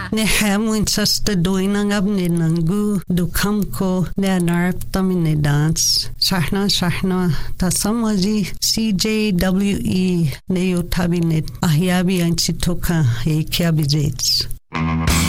Ne hamuin sasta doinang abni nangu du kamko ne anarp tamine dance. Sahna ta samaji CJWE ne yotabine ahyabi anchitoka e kiabizets.